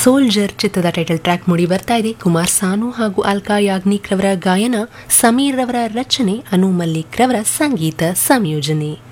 Soldier ಚಿತ್ರದ title track ಮೂಡಿ ಬರ್ತಾ ಇದೆ. ಕುಮಾರ್ ಸಾನು ಹಾಗೂ ಅಲ್ಕಾ ಯಾಗ್ನಿಕ್ ರವರ ಗಾಯನ, ಸಮೀರ್ ರವರ ರಚನೆ, ಅನು ಮಲ್ಲಿಕ್ ರವರ ಸಂಗೀತ ಸಂಯೋಜನೆ.